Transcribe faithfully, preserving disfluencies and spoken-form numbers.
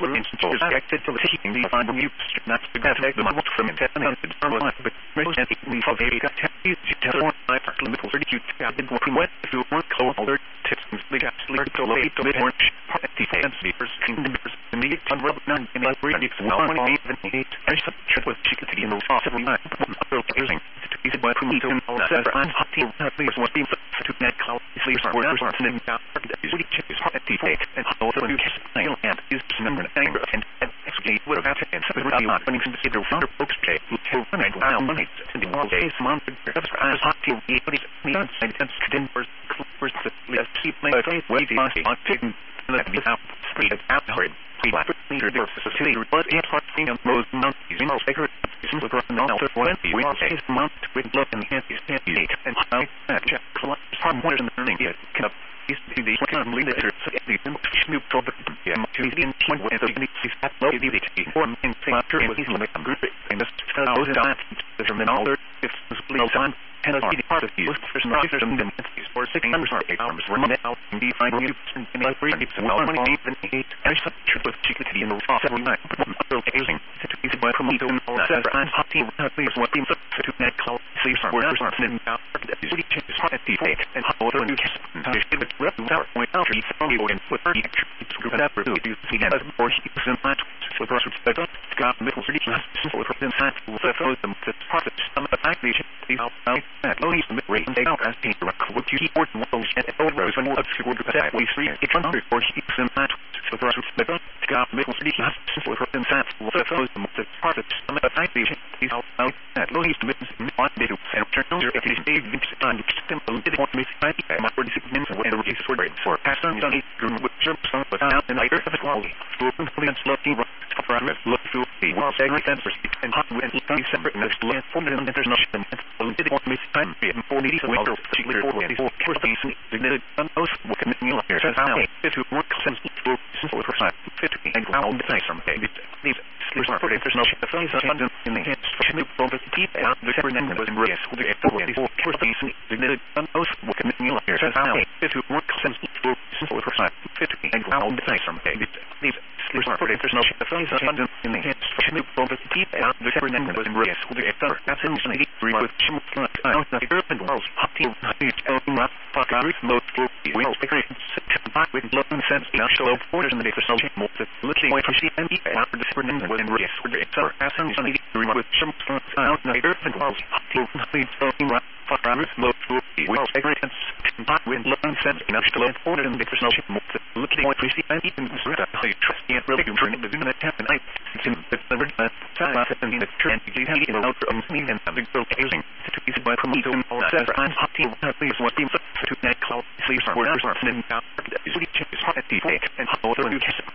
influence is acted to the heating the final use, not to get the most from it, and the life, but most of the of a got is to tell my little thirty you did what went to work over tips the gas learned to late to the orange party fans beers in the beers in the ton rub none in the ready to one even eight I should with chicken in the sauce every night using to be by from to all that I'm hot tea please what being to net cloud sleeps are worse than that is really is party fake and how the you can and is number nine and actually would have happened and something really not when you consider founder folks play who tell one and wow money in the world days month as hot tea but it's not and it's then first first let's keep my face way the on taking let me out speed out hard black leader there facility but it's hard thing on most monkeys in all sacred is look around all the twenty we all say month with love and handy handy and how that collapse from what is in the learning yet can is the kind of leader the snoop over yeah to the point where the is that low the or in factor with his limit group and this thousand times the terminal if the time and the part of you there's no there's some or six hundred eight arms were now in the final use and the three tips and one even eight and such with chicken in the seven nine using to be by from the all that and hot tea please what being to net cloud sleeps are worse than now is really changes party fake and how the new kiss rep tower point out you from you and put thirty to group that for you see that or he is in that so for us got middle city so for inside will throw them to part of some of the fact these out that only the mid rate and they out as the what you keep working with and over when up to go to that we three it's one hundred or he is in that so for us got middle city so for inside will throw them to part of some of the fact these out that only the mid one they do and turn on your if they stay on simple didn't want to miss my forty-six minutes and the release for for pass on the room with jumps on without an either of it quality to open plans looking for a look through the wall segment and hot wind separate next land for them there's no shit and didn't want to miss time being forty well particularly for for these significant most what can you here says how if you work since for percent fifty and ground the face from these there's no there's no shit the face in the hands for new for the deep out the separate end was in race for the for these significant most what can you here says how if you work since for percent fifty and ground the face from these there's no there's no shit the face in the hands for new for the deep out the separate end was in race for the that's in eighty-three with some out the urban walls hot tea open up fuck out most for wheels back with love and sense now show borders in the day for some more looking away from C M E after the separate end was in race for the that's in eighty-three with some out the urban walls hot tea open up fuck out most for wheels back with love and sense now show borders in the day for some more looking away from C M E and trust can't really do turning the do not happen I can the number time in the trend you have in out from me and the girl using to be by from me all that I'm hot tea please what seems to net cloud sleeps are worse than now is really changes party fake and how the new kiss